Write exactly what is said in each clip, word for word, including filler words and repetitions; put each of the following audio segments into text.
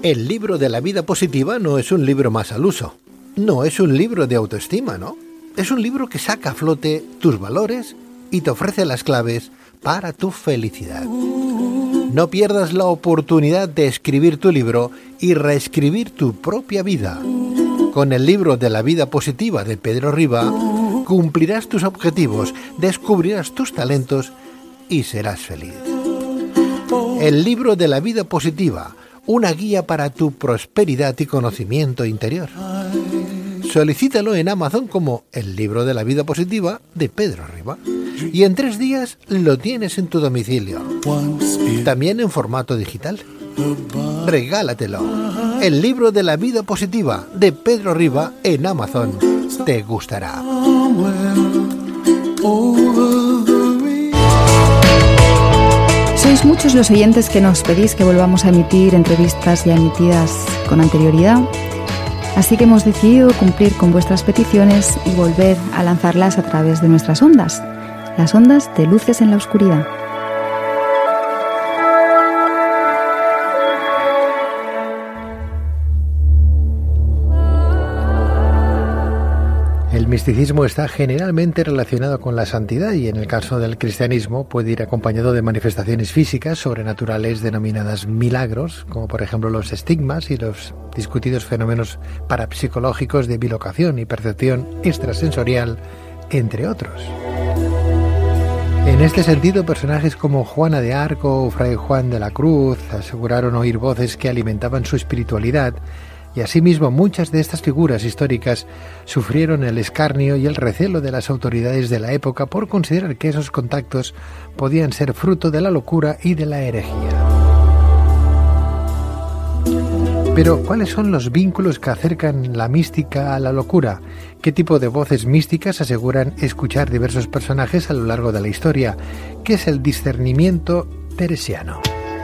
El libro de la vida positiva no es un libro más al uso. No es un libro de autoestima, ¿no? Es un libro que saca a flote tus valores y te ofrece las claves para tu felicidad. No pierdas la oportunidad de escribir tu libro y reescribir tu propia vida. Con el libro de la vida positiva de Pedro Riba, cumplirás tus objetivos, descubrirás tus talentos y serás feliz. El libro de la vida positiva, una guía para tu prosperidad y conocimiento interior. Solicítalo en Amazon como El libro de la vida positiva de Pedro Riba y en tres días lo tienes en tu domicilio, también en formato digital. Regálatelo. El libro de la vida positiva de Pedro Riba en Amazon. Te gustará. Sois muchos los oyentes que nos pedís que volvamos a emitir entrevistas ya emitidas con anterioridad. Así que hemos decidido cumplir con vuestras peticiones y volver a lanzarlas a través de nuestras ondas, las ondas de Luces en la Oscuridad. El misticismo está generalmente relacionado con la santidad y en el caso del cristianismo puede ir acompañado de manifestaciones físicas sobrenaturales denominadas milagros, como por ejemplo los estigmas y los discutidos fenómenos parapsicológicos de bilocación y percepción extrasensorial, entre otros. En este sentido, personajes como Juana de Arco o Fray Juan de la Cruz aseguraron oír voces que alimentaban su espiritualidad. Y asimismo muchas de estas figuras históricas sufrieron el escarnio y el recelo de las autoridades de la época por considerar que esos contactos podían ser fruto de la locura y de la herejía. Pero, ¿cuáles son los vínculos que acercan la mística a la locura? ¿Qué tipo de voces místicas aseguran escuchar diversos personajes a lo largo de la historia? ¿Qué es el discernimiento teresiano?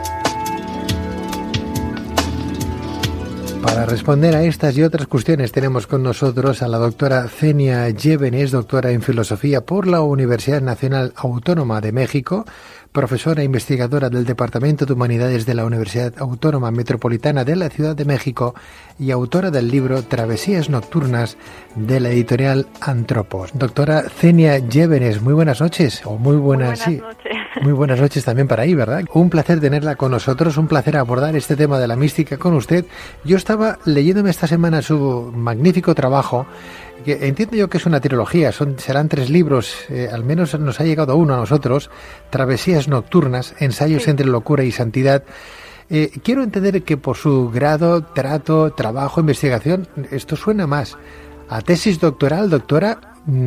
Para responder a estas y otras cuestiones tenemos con nosotros a la doctora Zenia Llévenes, doctora en Filosofía por la Universidad Nacional Autónoma de México, profesora e investigadora del Departamento de Humanidades de la Universidad Autónoma Metropolitana de la Ciudad de México y autora del libro Travesías Nocturnas de la editorial Antropos. Doctora Zenia Llévenes, muy buenas noches, o muy buenas, muy buenas sí, noches. Muy buenas noches también para ahí, ¿verdad? Un placer tenerla con nosotros, un placer abordar este tema de la mística con usted. Yo estaba leyéndome esta semana su magnífico trabajo, que entiendo yo que es una trilogía, son serán tres libros, eh, al menos nos ha llegado uno a nosotros, Travesías Nocturnas, Ensayos sí. entre locura y santidad. Eh, quiero entender que por su grado, trato, trabajo, investigación, esto suena más a tesis doctoral, doctora,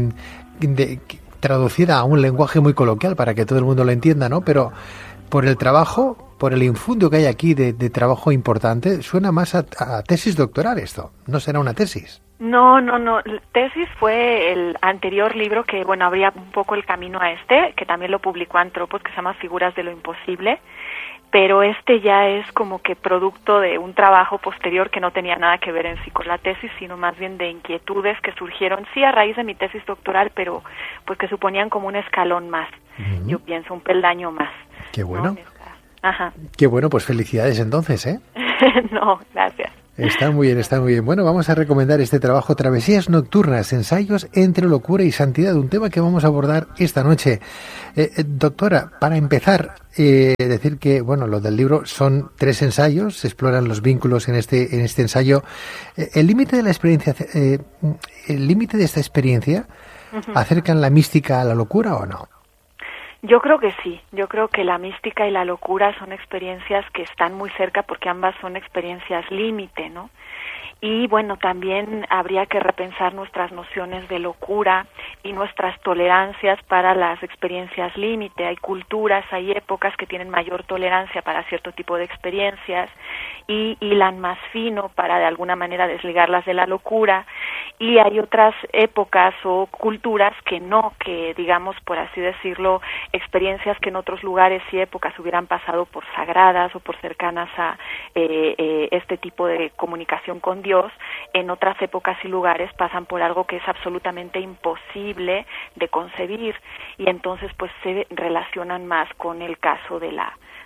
de, traducida a un lenguaje muy coloquial para que todo el mundo lo entienda, ¿no? Pero por el trabajo, por el infundio que hay aquí de, de trabajo importante, suena más a, a tesis doctoral esto. ¿No será una tesis? No, no, no. Tesis fue el anterior libro que, bueno, abría un poco el camino a este, que también lo publicó Antropos, que se llama Figuras de lo Imposible. Pero este ya es como que producto de un trabajo posterior que no tenía nada que ver en sí con la tesis, sino más bien de inquietudes que surgieron, sí, a raíz de mi tesis doctoral, pero pues que suponían como un escalón más, uh-huh. Yo pienso, un peldaño más. Qué bueno. ¿No? Ajá. Qué bueno, pues felicidades entonces, ¿eh? No, gracias. Está muy bien, está muy bien. Bueno, vamos a recomendar este trabajo, Travesías Nocturnas, Ensayos entre locura y santidad, un tema que vamos a abordar esta noche. Eh, eh, doctora, para empezar, eh, decir que, bueno, lo del libro son tres ensayos, se exploran los vínculos en este en este ensayo. Eh, el límite de la experiencia, eh, el límite de esta experiencia, uh-huh. ¿acercan la mística a la locura o no? Yo creo que sí, yo creo que la mística y la locura son experiencias que están muy cerca porque ambas son experiencias límite, ¿no? Y bueno, también habría que repensar nuestras nociones de locura y nuestras tolerancias para las experiencias límite. Hay culturas, hay épocas que tienen mayor tolerancia para cierto tipo de experiencias y hilan más fino para de alguna manera desligarlas de la locura, y hay otras épocas o culturas que no, que digamos, por así decirlo, experiencias que en otros lugares y épocas hubieran pasado por sagradas o por cercanas a eh, eh, este tipo de comunicación con Dios, en otras épocas y lugares pasan por algo que es absolutamente imposible de concebir, y entonces pues se relacionan más con el caso de la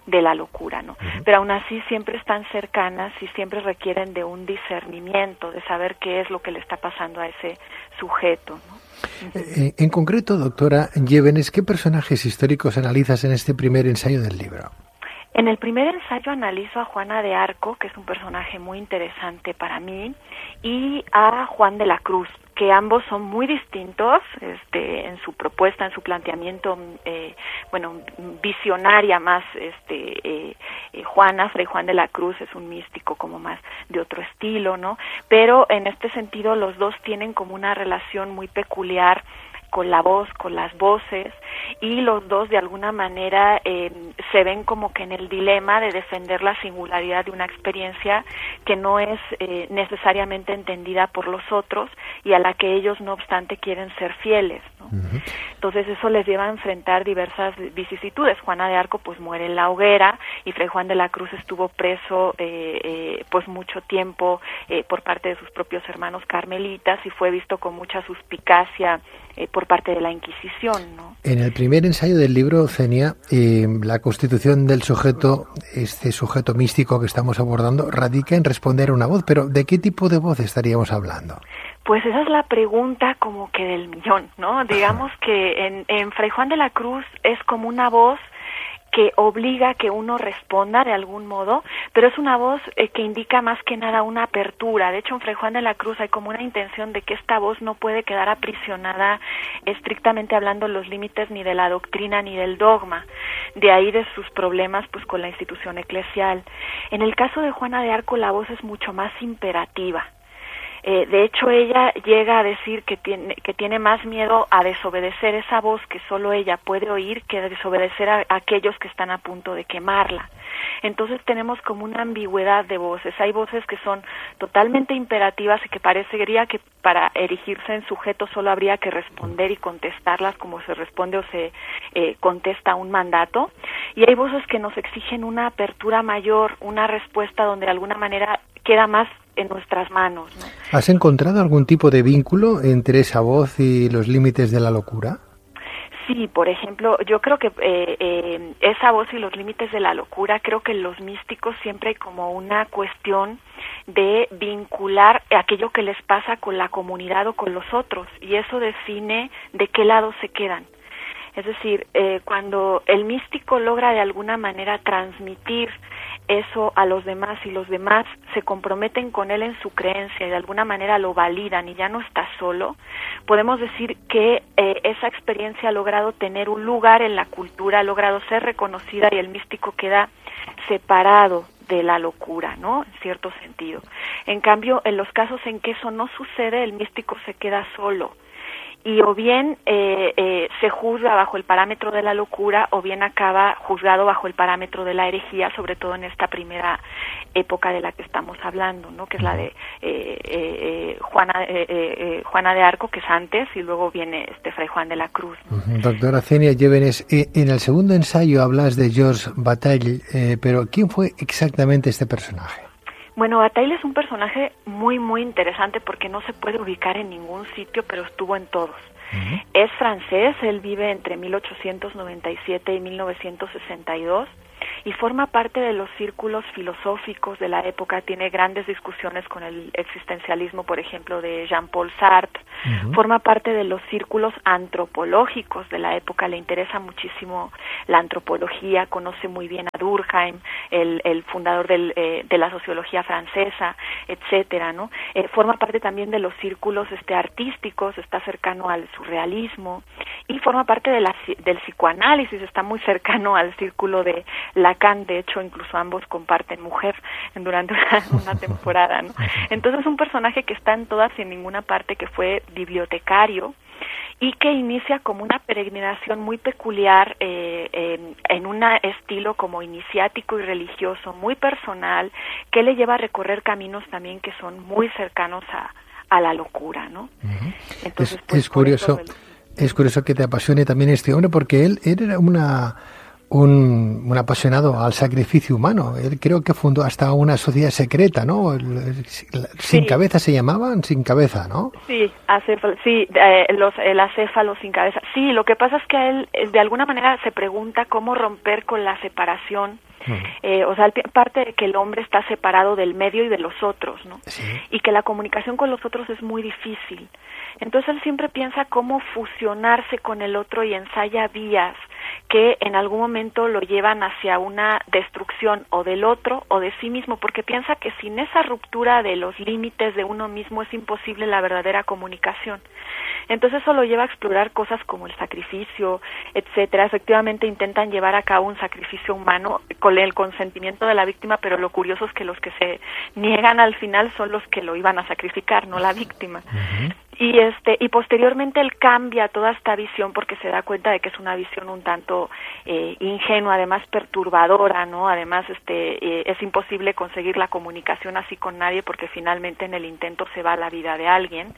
de la locura, ¿no? Uh-huh. Pero aún así siempre están cercanas y siempre requieren de un discernimiento, de saber qué es lo que le está pasando a ese sujeto, ¿no? Uh-huh. En concreto, doctora Llévenes, ¿qué personajes históricos analizas en este primer ensayo del libro? En el primer ensayo analizo a Juana de Arco, que es un personaje muy interesante para mí, y a Juan de la Cruz, que ambos son muy distintos este, en su propuesta, en su planteamiento, eh, bueno, visionaria más. Este, eh, eh, Juana, Fray Juan de la Cruz, es un místico como más de otro estilo, ¿no? Pero en este sentido los dos tienen como una relación muy peculiar con la voz, con las voces, y los dos de alguna manera eh, se ven como que en el dilema de defender la singularidad de una experiencia que no es eh, necesariamente entendida por los otros y a la que ellos no obstante quieren ser fieles, ¿no? Uh-huh. Entonces eso les lleva a enfrentar diversas vicisitudes. Juana de Arco pues muere en la hoguera y Fray Juan de la Cruz estuvo preso eh, eh, pues mucho tiempo eh, por parte de sus propios hermanos carmelitas y fue visto con mucha suspicacia eh, por parte de la Inquisición, ¿no? En el primer ensayo del libro, Zenia, eh, la constitución del sujeto, este sujeto místico que estamos abordando, radica en responder a una voz, pero ¿de qué tipo de voz estaríamos hablando? Pues esa es la pregunta como que del millón, ¿no? Digamos que en, en Fray Juan de la Cruz es como una voz que obliga a que uno responda de algún modo, pero es una voz eh, que indica más que nada una apertura. De hecho, en Fray Juan de la Cruz hay como una intención de que esta voz no puede quedar aprisionada estrictamente hablando en los límites ni de la doctrina ni del dogma. De ahí de sus problemas pues con la institución eclesial. En el caso de Juana de Arco la voz es mucho más imperativa. Eh, de hecho, ella llega a decir que tiene, que tiene más miedo a desobedecer esa voz que solo ella puede oír que a desobedecer a, a aquellos que están a punto de quemarla. Entonces tenemos como una ambigüedad de voces. Hay voces que son totalmente imperativas y que parecería que para erigirse en sujeto solo habría que responder y contestarlas como se responde o se eh, contesta un mandato. Y hay voces que nos exigen una apertura mayor, una respuesta donde de alguna manera queda más en nuestras manos, ¿no? ¿Has encontrado algún tipo de vínculo entre esa voz y los límites de la locura? Sí, por ejemplo, yo creo que eh, eh, esa voz y los límites de la locura, creo que en los místicos siempre hay como una cuestión de vincular aquello que les pasa con la comunidad o con los otros, y eso define de qué lado se quedan. Es decir, eh, cuando el místico logra de alguna manera transmitir eso a los demás y los demás se comprometen con él en su creencia y de alguna manera lo validan y ya no está solo, podemos decir que eh, esa experiencia ha logrado tener un lugar en la cultura, ha logrado ser reconocida y el místico queda separado de la locura, ¿no? En cierto sentido. En cambio, en los casos en que eso no sucede, el místico se queda solo. Y o bien eh, eh, se juzga bajo el parámetro de la locura o bien acaba juzgado bajo el parámetro de la herejía, sobre todo en esta primera época de la que estamos hablando, ¿no? Que es la de eh, eh, eh, Juana, eh, eh, Juana de Arco, que es antes, y luego viene este Fray Juan de la Cruz, ¿no? Uh-huh. Doctora Zenia Llévenes, eh, en el segundo ensayo hablas de Georges Bataille, eh, pero ¿quién fue exactamente este personaje? Bueno, Bataille es un personaje muy, muy interesante porque no se puede ubicar en ningún sitio, pero estuvo en todos. Uh-huh. Es francés, él vive entre mil ochocientos noventa y siete y mil novecientos sesenta y dos y forma parte de los círculos filosóficos de la época, tiene grandes discusiones con el existencialismo, por ejemplo, de Jean-Paul Sartre, uh-huh. Forma parte de los círculos antropológicos de la época, le interesa muchísimo la antropología, conoce muy bien a Durkheim, el, el fundador del, eh, de la sociología francesa, etcétera, ¿no? Eh, forma parte también de los círculos este, artísticos, está cercano al surrealismo y forma parte de la, del psicoanálisis, está muy cercano al círculo de Lacan, de hecho incluso ambos comparten mujer durante una, una temporada, ¿no? Entonces es un personaje que está en todas y en ninguna parte, que fue bibliotecario y que inicia como una peregrinación muy peculiar eh, en, en un estilo como iniciático y religioso, muy personal, que le lleva a recorrer caminos también que son muy cercanos a, a la locura, ¿no? Uh-huh. Entonces, es, pues, es curioso, el... es curioso que te apasione también este hombre, porque él, él era una un, un apasionado al sacrificio humano. Él creo que fundó hasta una sociedad secreta, ¿no? Sin sí. cabeza se llamaban, sin cabeza, ¿no? Sí, acéfalo, sí, eh, los, el acéfalo sin cabeza. Sí, lo que pasa es que a él de alguna manera se pregunta cómo romper con la separación Uh-huh. Eh, o sea, parte de que el hombre está separado del medio y de los otros, ¿no? Sí. Y que la comunicación con los otros es muy difícil. Entonces él siempre piensa cómo fusionarse con el otro y ensaya vías que en algún momento lo llevan hacia una destrucción o del otro o de sí mismo, porque piensa que sin esa ruptura de los límites de uno mismo es imposible la verdadera comunicación. Entonces eso lo lleva a explorar cosas como el sacrificio, etcétera. Efectivamente intentan llevar a cabo un sacrificio humano con el consentimiento de la víctima, pero lo curioso es que los que se niegan al final son los que lo iban a sacrificar, no la víctima. Uh-huh. Y este y posteriormente él cambia toda esta visión porque se da cuenta de que es una visión un tanto eh, ingenua, además perturbadora, ¿no? Además este eh, es imposible conseguir la comunicación así con nadie porque finalmente en el intento se va la vida de alguien.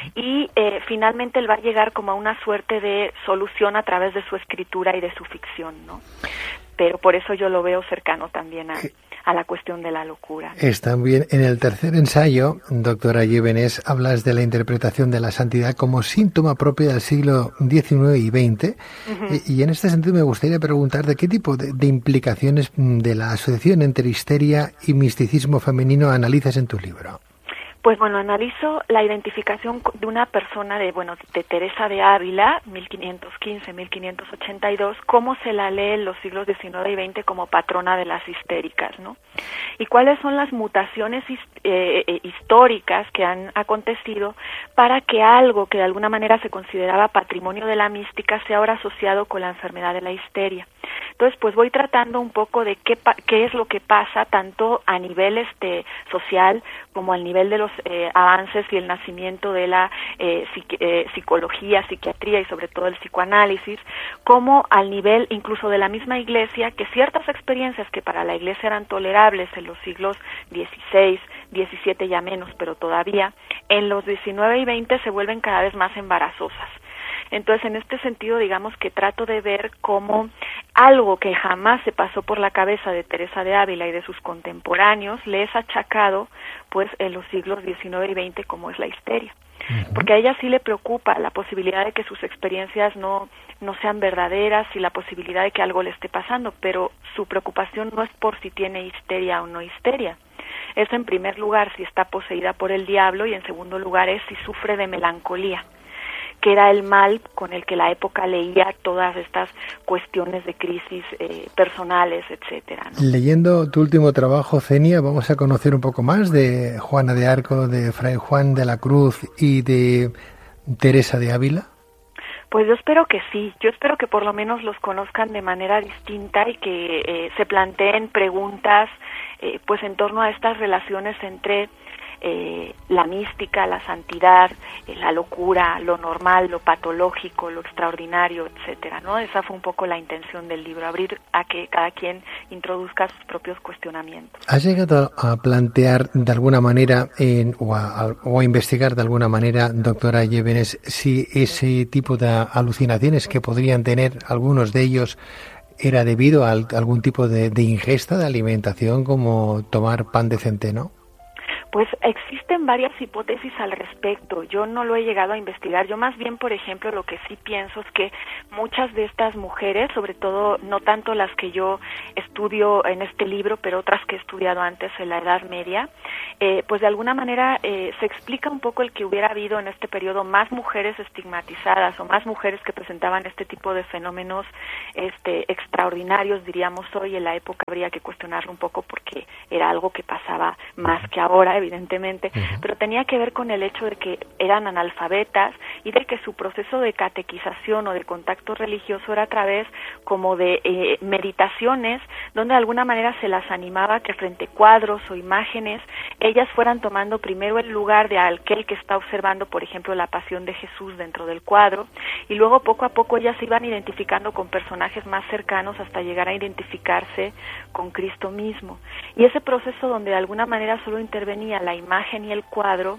Y eh, finalmente él va a llegar como a una suerte de solución a través de su escritura y de su ficción, ¿no? Pero por eso yo lo veo cercano también a, a la cuestión de la locura. Es también en el tercer ensayo, doctora Llévenes, hablas de la interpretación de la santidad como síntoma propio del siglo diecinueve y veinte. Uh-huh. Y, y en este sentido me gustaría preguntar de qué tipo de, de implicaciones de la asociación entre histeria y misticismo femenino analizas en tu libro. Pues bueno, analizo la identificación de una persona de, bueno, de Teresa de Ávila, mil quinientos quince a mil quinientos ochenta y dos, cómo se la lee en los siglos diecinueve y veinte como patrona de las histéricas, ¿no? Y cuáles son las mutaciones eh, eh, históricas que han acontecido para que algo que de alguna manera se consideraba patrimonio de la mística sea ahora asociado con la enfermedad de la histeria. Entonces, pues voy tratando un poco de qué, pa- qué es lo que pasa tanto a nivel este social como al nivel de los eh, avances y el nacimiento de la eh, psiqui- eh, psicología, psiquiatría y sobre todo el psicoanálisis, como al nivel incluso de la misma Iglesia, que ciertas experiencias que para la Iglesia eran tolerables en los siglos dieciséis, diecisiete ya menos, pero todavía en los diecinueve y veinte se vuelven cada vez más embarazosas. Entonces, en este sentido, digamos que trato de ver cómo algo que jamás se pasó por la cabeza de Teresa de Ávila y de sus contemporáneos le es achacado, pues, en los siglos diecinueve y veinte, como es la histeria. Porque a ella sí le preocupa la posibilidad de que sus experiencias no, no sean verdaderas y la posibilidad de que algo le esté pasando, pero su preocupación no es por si tiene histeria o no histeria. Es, en primer lugar, si está poseída por el diablo y, en segundo lugar, es si sufre de melancolía, que era el mal con el que la época leía todas estas cuestiones de crisis eh, personales, etcétera, ¿no? Leyendo tu último trabajo, Zenia, vamos a conocer un poco más de Juana de Arco, de Fray Juan de la Cruz y de Teresa de Ávila. Pues yo espero que sí, yo espero que por lo menos los conozcan de manera distinta y que eh, se planteen preguntas eh, pues en torno a estas relaciones entre Eh, la mística, la santidad, eh, la locura, lo normal, lo patológico, lo extraordinario, etcétera, ¿no? Esa fue un poco la intención del libro, abrir a que cada quien introduzca sus propios cuestionamientos. ¿Has llegado a plantear de alguna manera en, o, a, o a investigar de alguna manera, doctora Llévenes, si ese tipo de alucinaciones que podrían tener algunos de ellos era debido a algún tipo de, de ingesta de alimentación, como tomar pan de centeno? Pues existen varias hipótesis al respecto. Yo no lo he llegado a investigar. Yo más bien, por ejemplo, lo que sí pienso es que muchas de estas mujeres, sobre todo no tanto las que yo estudio en este libro, pero otras que he estudiado antes en la Edad Media, eh, pues de alguna manera eh, se explica un poco el que hubiera habido en este periodo más mujeres estigmatizadas o más mujeres que presentaban este tipo de fenómenos este, extraordinarios, diríamos hoy. En la época habría que cuestionarlo un poco porque era algo que pasaba más que ahora, evidentemente, uh-huh. pero tenía que ver con el hecho de que eran analfabetas y de que su proceso de catequización o de contacto religioso era a través como de eh, meditaciones, donde de alguna manera se las animaba que frente a cuadros o imágenes ellas fueran tomando primero el lugar de aquel que está observando, por ejemplo, la pasión de Jesús dentro del cuadro, y luego poco a poco ellas se iban identificando con personajes más cercanos hasta llegar a identificarse con Cristo mismo. Y ese proceso donde de alguna manera solo intervenía la imagen y el cuadro,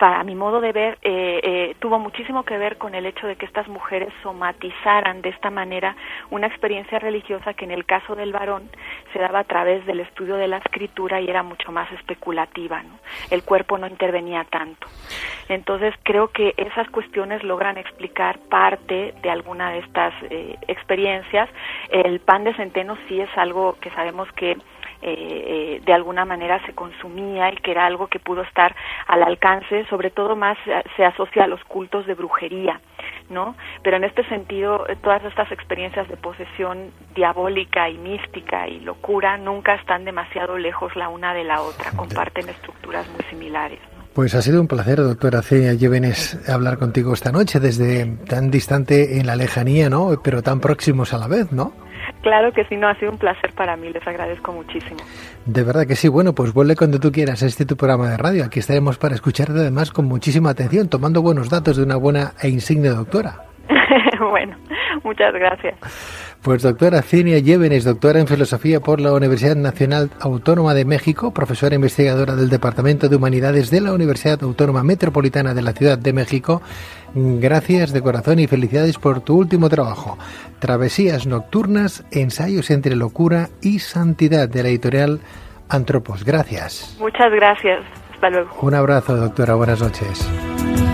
para mi modo de ver, eh, eh, tuvo muchísimo que ver con el hecho de que estas mujeres somatizaran de esta manera una experiencia religiosa que en el caso del varón se daba a través del estudio de la escritura y era mucho más especulativa, ¿no? El cuerpo no intervenía tanto. Entonces creo que esas cuestiones logran explicar parte de alguna de estas eh, experiencias. El pan de centeno sí es algo que sabemos que Eh, eh, de alguna manera se consumía y que era algo que pudo estar al alcance, sobre todo más eh, se asocia a los cultos de brujería, ¿no? Pero en este sentido, eh, todas estas experiencias de posesión diabólica y mística y locura nunca están demasiado lejos la una de la otra, comparten estructuras muy similares, ¿no? Pues ha sido un placer, doctora Cenia Llévenes, hablar contigo esta noche desde tan distante en la lejanía, ¿no? Pero tan próximos a la vez, ¿no? Claro que sí, no, ha sido un placer para mí, les agradezco muchísimo. De verdad que sí, bueno, pues vuelve cuando tú quieras a este tu programa de radio, aquí estaremos para escucharte además con muchísima atención, tomando buenos datos de una buena e insigne doctora. Bueno, muchas gracias. Pues doctora Cenia Llévenes, doctora en Filosofía por la Universidad Nacional Autónoma de México, profesora investigadora del Departamento de Humanidades de la Universidad Autónoma Metropolitana de la Ciudad de México, gracias de corazón y felicidades por tu último trabajo, Travesías Nocturnas, Ensayos entre Locura y Santidad, de la editorial Antropos. Gracias. Muchas gracias. Hasta luego. Un abrazo, doctora. Buenas noches.